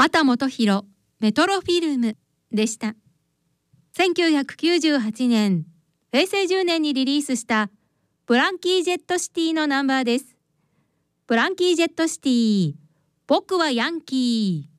畑基博メトロフィルムでした。1998年、平成10年にリリースしたブランキー・ジェット・シティのナンバーです。ブランキー・ジェット・シティ、僕はヤンキー。